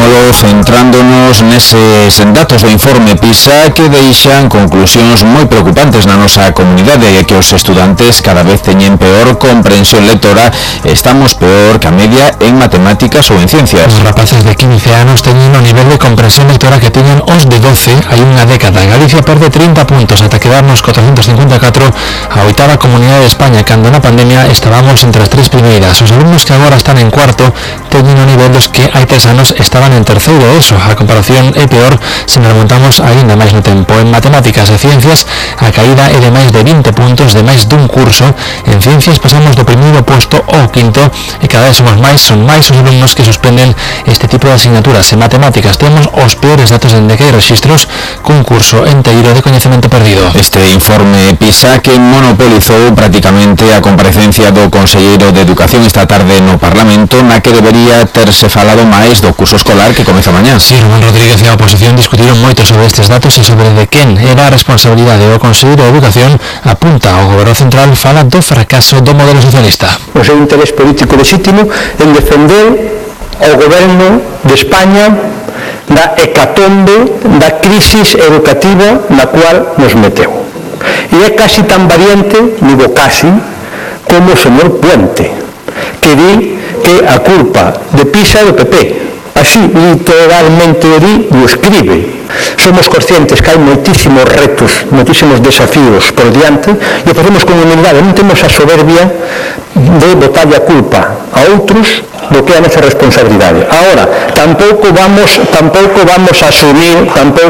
facémolo centrándonos neses datos do informe PISA que deixan conclusións moi preocupantes na nosa comunidade e que os estudantes cada vez teñen peor comprensión lectora. Estamos peor que a media en matemáticas ou en ciencias. Os rapaces de 15 anos teñen o nivel de comprensión lectora que teñen os de 12 hai unha década. Galicia perde 30 puntos ata quedarnos 454 a oitava comunidade de España, cando na pandemia estábamos entre as tres primeiras. Os alumnos que agora están en cuarto teñen o nivel dos que hai 3 anos estaban en terceiro ESO. A comparación é peor se nos remontamos aínda máis no tempo. En matemáticas e ciencias a caída é de máis de 20 puntos de máis dun curso. En ciencias pasamos do primeiro posto ao quinto e cada vez son máis os alumnos que suspenden este tipo de asignaturas. En matemáticas temos os peores datos dende que hai rexistros cun curso enteiro de coñecemento perdido. Este informe PISA que monopolizou prácticamente a comparecencia do Conselleiro de Educación esta tarde no Parlamento, na que debería terse falado máis do curso escolar que comeza mañá. Sí, Román Rodríguez e a oposición discutiron moito sobre estes datos e sobre de quen era a responsabilidade. O Conselleiro de Educación apunta ao Goberno Central, fala do fracaso do modelo socialista. O seu interés político legítimo en defender ao Goberno de España da hecatombe, da crisis educativa na cual nos meteu. E é casi tan variante, digo casi, como o señor Puente, que di que a culpa de PISA é do PP. Así, literalmente o escribe. Somos conscientes que hai moitísimos retos, moitísimos desafíos por diante e o facemos con humildade. Non temos a soberbia de botarlle a culpa a outros do que é a nosa responsabilidade. Ahora, tampouco vamos a asumir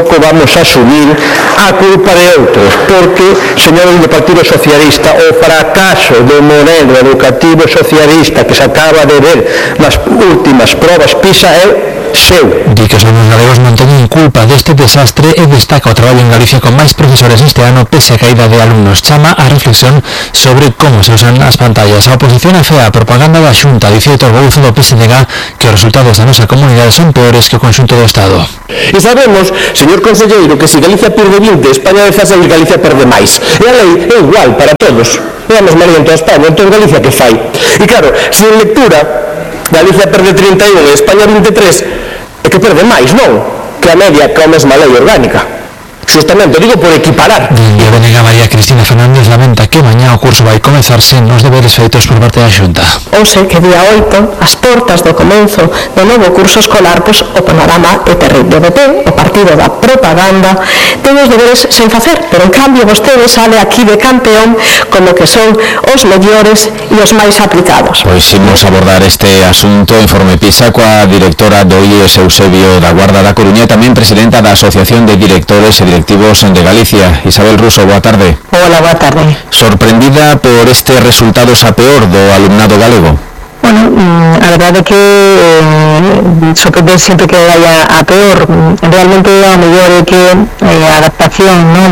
a culpa de outros, porque, señores do Partido Socialista, o fracaso do modelo educativo socialista que se acaba de ver nas últimas probas PISA é seu. Di que os alumnos galegos non teñen culpa deste desastre e destaca o traballo en Galicia con máis profesores este ano pese a caída de alumnos. Chama a reflexión sobre como se usan as pantallas. A oposición afea a propaganda da Xunta. Dice Héctor Bouzo do PSDG que os resultados da nosa comunidade son peores que o conxunto do Estado. E sabemos, señor conselleiro, que se Galicia perde 20, España 16, Galicia perde máis. E a lei é igual para todos. É a mesma lei en toda España, entón Galicia que fai? E claro, se en lectura Galicia perde 31 e España 23, é que perde máis, non? Que a media, que a mesma lei orgánica. Justamente, digo por equiparar. E a BNG María Cristina Fernández lamenta que mañá o curso vai comezar sen os deberes feitos por parte da Xunta. Hoxe, que día 8, as portas do comenzo do novo curso escolar, pois o panorama é terrible. O PP, o partido da propaganda, ten os deberes sen facer, pero en cambio vostede sale aquí de campeón como que son os mellores e os máis aplicados. Pois imos abordar este asunto, informe PISA, coa directora do IES Eusebio da Guarda da Coruña e tamén presidenta da Asociación de Directores e Directivos de Galicia. Isabel Russo, boa tarde. Hola, boa tarde. Sorprendida por este resultados a peor do alumnado galego? Bueno, a verdade é que sorprender sempre que vaya a peor. Realmente a mellor é que a adaptación, ¿no?,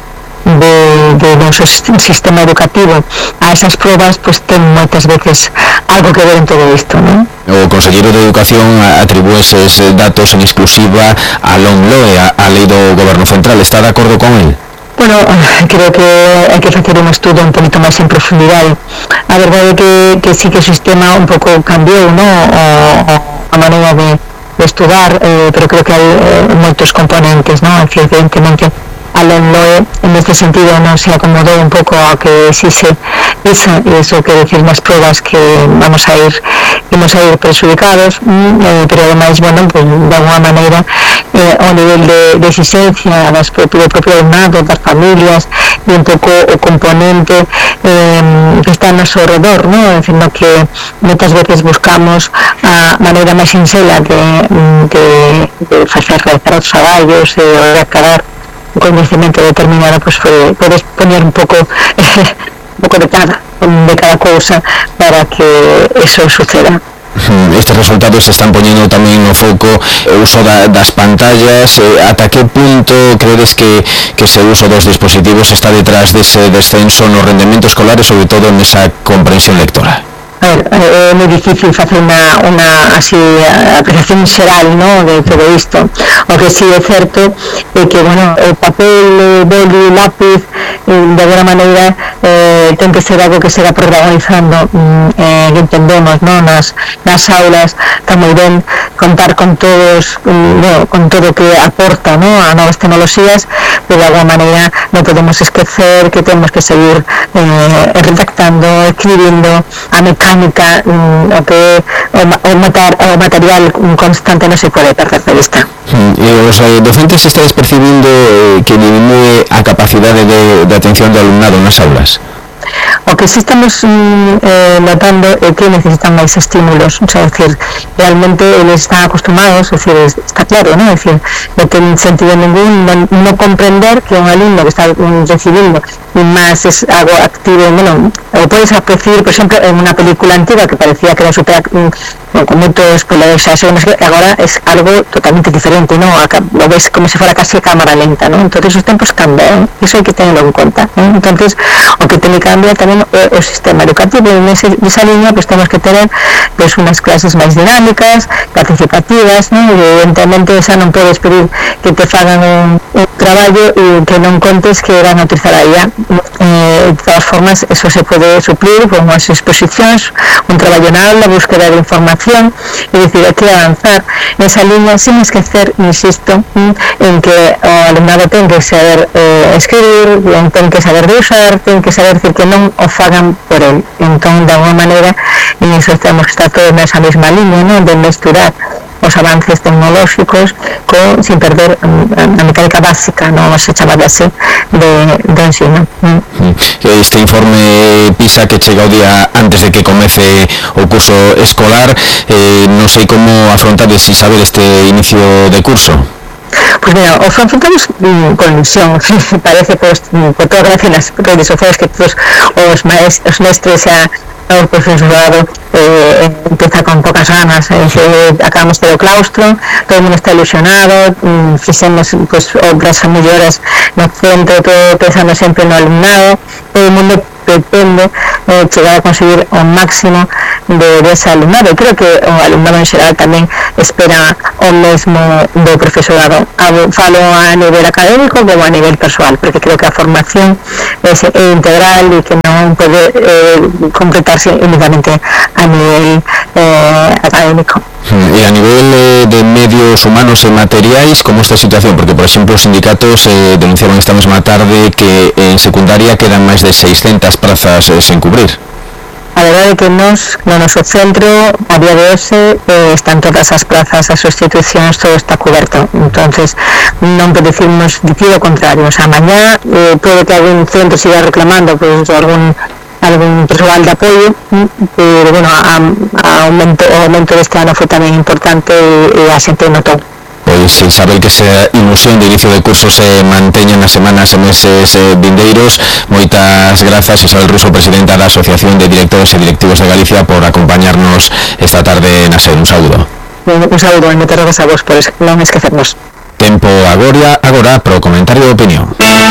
do noso sistema educativo a esas probas pues ten moitas veces algo que ver en todo isto, non? O Conselleiro de Educación atribúe eses datos en exclusiva a LOMLOE, a lei do Goberno Central. Está de acordo con él? Bueno, creo que hai que facer un estudo un poquito máis en profundidade. A verdade é que sí que o sistema un pouco cambiou, ¿no?, a maneira de estudar, pero creo que hai moitos componentes, ¿no? Evidentemente a LOMLOE en este sentido non se acomodou un pouco a que existe eso que decir nas pruebas que vamos a ir perjudicados, pero ademais, bueno, pues, de alguna maneira o nivel de exigencia do propio alumnado, das familias e un pouco o componente que está no seu redor, ¿no? En fin, no que moitas veces buscamos a maneira máis sinxela de facer realizar os traballos e acabar o coñecemento determinado, pues podes poñer un pouco de cada cousa para que eso suceda. Estes resultados se están poñendo tamén no foco o uso das pantallas. Ata que punto credes que ese uso dos dispositivos está detrás dese descenso no rendemento escolar e sobre todo nesa comprensión lectora? A ver, é moi difícil facer unha así apreciación xeral, ¿no?, de todo isto. O que sí é certo é que, bueno, o papel, boli, lápiz, de alguna maneira ten que ser algo que se va protagonizando, que entendemos, ¿no?, nas aulas. Está moi ben contar con todos, con todo que aporta, ¿no?, a nuevas tecnologías, pero de alguna manera no podemos esquecer que tenemos que seguir redactando, escribiendo, a mecánica, o material constante no se puede perder de vista. Os docentes estáis percibindo que diminúe a capacidade de atención do alumnado nas aulas? O que sí estamos notando é que necesitan máis estímulos, o sea, es decir, realmente eles están acostumados, es decir, está claro, ¿no?, es decir, no ten sentido ningún no comprender que un alumno que está recibiendo más es algo activo, bueno, o puedes apreciar, por ejemplo, en una película antigua que parecía que era súper con muchos colores, ahora es algo totalmente diferente, ¿no?, lo ves como si fuera casi a cámara lenta, ¿no?, entonces os tempos cambian, eso hay que tenerlo en cuenta, ¿no? Entonces, o que tiene que cambiar tamén o sistema educativo, nesa línea pues temos que tener pues unas clases máis dinámicas, participativas, ¿no?, e evidentemente esa non podes pedir que te fagan un traballo e que non contes que van a utilizar a IA. De todas formas, eso se pode suplir con unhas exposicións, un traballo na aula, búsqueda de información, é dicir, hai que avanzar nesa línea sin esquecer, insisto, en que o alumnado ten que saber escribir, ten que saber de usar, ten que saber decir que non o fagan por él. Entón, de alguma maneira, en iso temos que estar todos nesa mesma línea, ¿no?, de mesturar os avances tecnolóxicos sin perder a mecánica básica, non se chamaba así, do ensino. Este informe PISA que chega o día antes de que comece o curso escolar, non sei como afrontades, si saber este inicio de curso. Pues mira, os afrontamos con ilusión, parece por toda gracia nas redes sociales que todos os mestres o profesorado empieza con pocas ganas, acabamos de o claustro, todo o mundo está ilusionado, fixemos pues, obras melloras no centro, todo pensando sempre no alumnado, todo o mundo pretende chegar a conseguir o máximo de ese alumnado. Creo que o alumnado en xeral tamén espera o mesmo do profesorado. Falo a nivel académico como a nivel persoal, porque creo que a formación é integral e que non pode completarse únicamente a nivel académico. E a nivel de medios humanos e materiais, como esta situación? Porque, por exemplo, os sindicatos denunciaban esta mesma tarde que en secundaria quedan máis de 600 prazas sen cubrir. A verdade é que no noso centro, a día de hoxe, están todas as plazas, as sustitucións, todo está coberto. Entonces, non decimos dicir o contrario. O sea, mañá pode que algún centro siga reclamando pues, algún persoal de apoio, pero bueno, o aumento deste ano foi tamén importante e a xente notou. Pois saber que esa ilusión de inicio de curso se manteña nas semanas e meses vindeiros. Moitas grazas, Isabel Ruso, presidenta da Asociación de Directores e Directivos de Galicia, por acompañarnos esta tarde na SER. Un saúdo. Un saúdo e moitas grazas a vos por non esquecernos. Tempo agora pro comentario de opinión.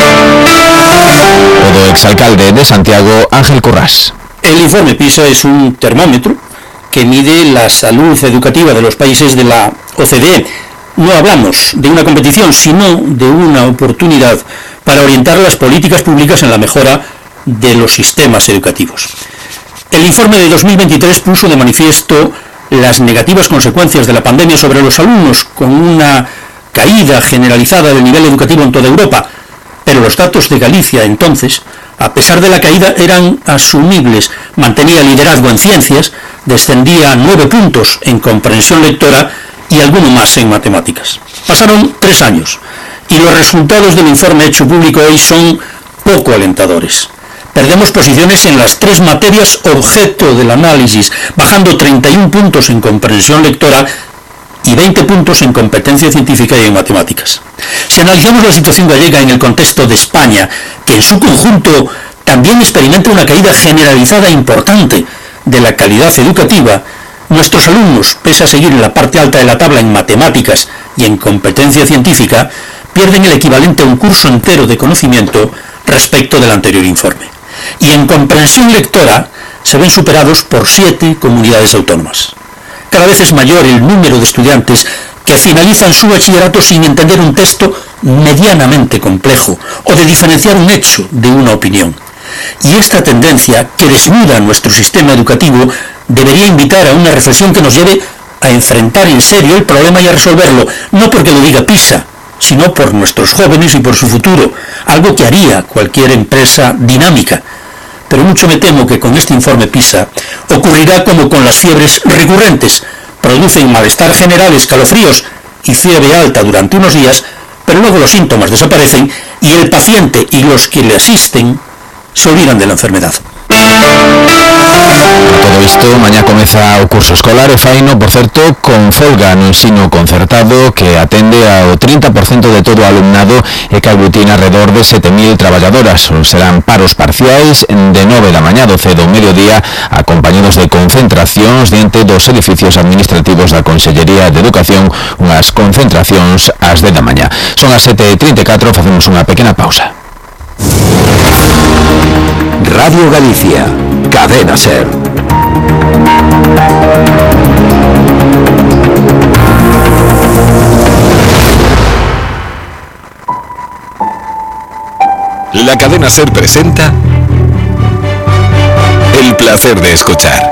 O do exalcalde de Santiago, Ángel Currás. El informe PISA es un termómetro que mide la salud educativa de los países de la OCDE. No hablamos de una competición, sino de una oportunidad para orientar las políticas públicas en la mejora de los sistemas educativos. El informe de 2023 puso de manifiesto las negativas consecuencias de la pandemia sobre los alumnos, con una caída generalizada del nivel educativo en toda Europa, pero los datos de Galicia entonces, a pesar de la caída, eran asumibles. Mantenía liderazgo en ciencias, descendía 9 puntos en comprensión lectora y alguno más en matemáticas. Pasaron 3 años y los resultados del informe hecho público hoy son poco alentadores. Perdemos posiciones en las 3 materias objeto del análisis, bajando 31 puntos en comprensión lectora y 20 puntos en competencia científica y en matemáticas. Si analizamos la situación gallega en el contexto de España, que en su conjunto también experimenta una caída generalizada importante de la calidad educativa, nuestros alumnos, pese a seguir en la parte alta de la tabla en matemáticas y en competencia científica, pierden el equivalente a un curso entero de conocimiento respecto del anterior informe. Y en comprensión lectora se ven superados por 7 comunidades autónomas. Cada vez es mayor el número de estudiantes que finalizan su bachillerato sin entender un texto medianamente complejo o de diferenciar un hecho de una opinión. Y esta tendencia, que desnuda nuestro sistema educativo, debería invitar a una reflexión que nos lleve a enfrentar en serio el problema y a resolverlo, no porque lo diga PISA, sino por nuestros jóvenes y por su futuro, algo que haría cualquier empresa dinámica. Pero mucho me temo que con este informe PISA ocurrirá como con las fiebres recurrentes, producen malestar general, escalofríos y fiebre alta durante unos días, pero luego los síntomas desaparecen y el paciente y los que le asisten se olvidan de la enfermedad. Todo isto, mañá comeza o curso escolar e faino, por certo, con folga no ensino concertado que atende ao 30% de todo o alumnado e que aglutina alrededor de 7.000 traballadoras. Serán paros parciais de 9 da mañá a 12 do mediodía, acompañados de concentracións diante dos edificios administrativos da Consellería de Educación, unhas concentracións ás 10 da mañá. Son as 7:34, facemos unha pequena pausa. Radio Galicia, Cadena SER. La Cadena SER presenta El placer de escuchar.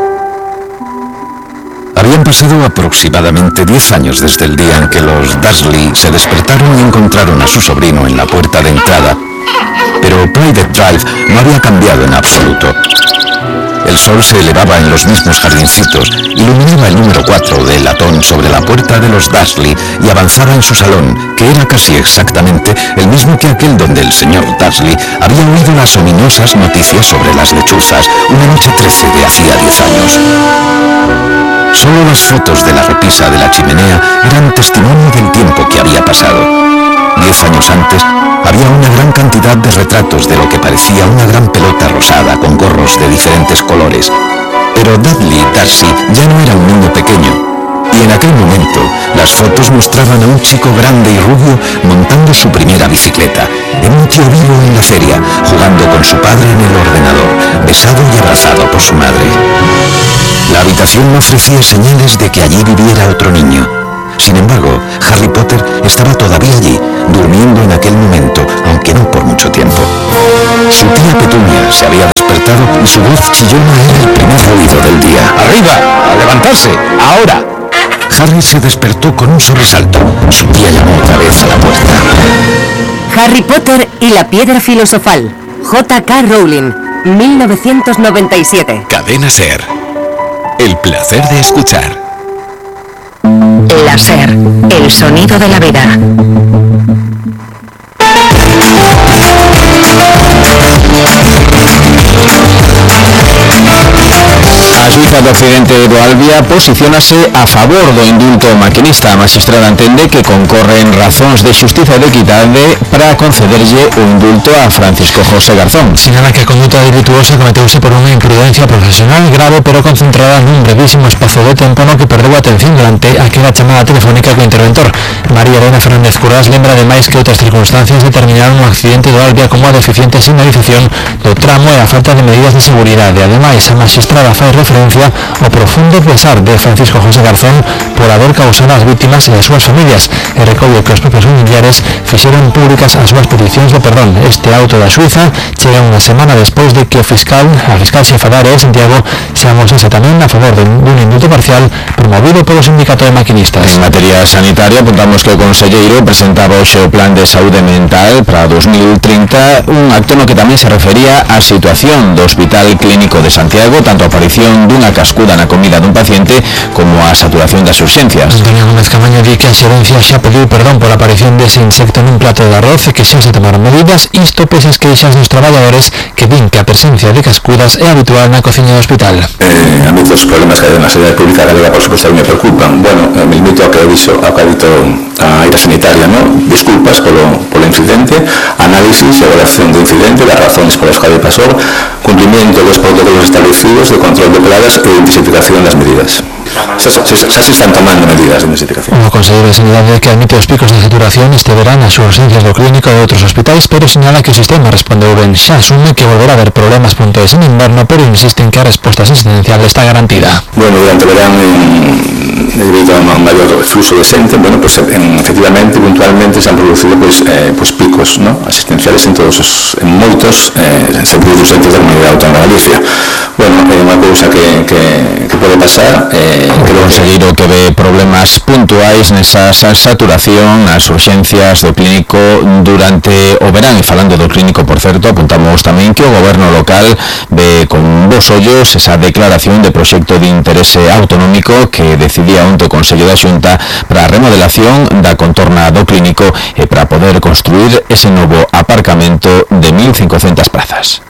Habían pasado aproximadamente 10 años desde el día en que los Dursley se despertaron y encontraron a su sobrino en la puerta de entrada. Pero Private Drive no había cambiado en absoluto. El sol se elevaba en los mismos jardincitos, iluminaba el número 4 del latón sobre la puerta de los Dursley y avanzaba en su salón, que era casi exactamente el mismo que aquel donde el señor Dursley había oído las ominosas noticias sobre las lechuzas una noche 13 de hacía 10 años. Solo las fotos de la repisa de la chimenea eran testimonio del tiempo que había pasado. 10 años antes, había una gran cantidad de retratos de lo que parecía una gran pelota rosada con gorros de diferentes colores. Pero Dudley Darcy ya no era un niño pequeño, y en aquel momento las fotos mostraban a un chico grande y rubio montando su primera bicicleta, en un tío vivo en la feria, jugando con su padre en el ordenador, besado y abrazado por su madre. La habitación no ofrecía señales de que allí viviera otro niño. Sin embargo, Harry Potter estaba todavía allí, durmiendo en aquel momento, aunque no por mucho tiempo. Su tía Petunia se había despertado y su voz chillona era el primer ruido del día. ¡Arriba! ¡A levantarse! ¡Ahora! Harry se despertó con un sobresalto. Su tía llamó otra vez a la puerta. Harry Potter y la piedra filosofal. J.K. Rowling, 1997. Cadena SER. El placer de escuchar. La SER, el sonido de la vida. A xuíza do Occidente do Albia posiciónase a favor do indulto maquinista. A magistrada entende que concorren razóns de xustiza e de equidade para concederlle o indulto a Francisco José Garzón. Señala que a conduta delituosa cometeuse por unha imprudencia profesional grave pero concentrada nun brevísimo espazo de tempo no que perdeu a atención durante aquela chamada telefónica co interventor. María Elena Fernández Currás lembra ademais que outras circunstancias determinaron o accidente do Albia como a deficiente sinalización do tramo e a falta de medidas de seguridade. Ademais, a magistrada fai referencia ao profundo pesar de Francisco José Garzón por haber causado as vítimas e as súas familias e recolle que os propios familiares fixeron públicas as súas peticións de perdón. Este auto da xuíza chega unha semana despois de que a fiscal xefa da área de Santiago se amosase tamén a favor dun indulto parcial promovido polo sindicato de maquinistas. En materia sanitaria, apuntamos que o conselleiro presentaba hoxe o plan de saúde mental para 2030, un acto no que tamén se refería á situación do Hospital Clínico de Santiago, tanto a aparición dunha cascuda na comida dun paciente como a saturación das urxencias. Antonio Gómez Camaño di que a xerencia xa pediu perdón pola aparición dese insecto nun plato de arroz e que xa se tomaron medidas, isto pese as queixas dos traballadores que din que a presencia de cascudas é habitual na cociña do hospital. A mí dos problemas que hai na sanidade pública galega, por suposto, me preocupan. Bueno, me limito ao que dixo a área sanitaria, ¿no? Disculpas polo incidente, análisis e evaluación do incidente, das razones polas que pasou, cumplimiento dos protocolos establecidos de control de plagas e intensificación das medidas. Xa se están tomando medidas de intensificación. O conselleiro de Sanidade que admite os picos de saturación este verán as urxencias do clínico e de outros hospitais, pero señala que o sistema respondeu ben. Xa asume que volverá a haber problemas puntuais en inverno, pero insiste en que a resposta asistencial está garantida. Bueno, durante o verán, debido a un maior fluxo de xente, bueno, pues, efectivamente, puntualmente se han producido pues picos, ¿no? Asistenciales en moitos servicios de comunidade autónoma de Galicia. Bueno, é unha cousa que pode pasar, O conselleiro que ve problemas puntuais nesa saturación nas urxencias do clínico durante o verán. E falando do clínico, por certo, apuntamos tamén que o goberno local ve con bos ollos esa declaración de proxecto de interese autonómico que decidía onte o Consello da Xunta para a remodelación da contorna do clínico e para poder construir ese novo aparcamento de 1.500 plazas.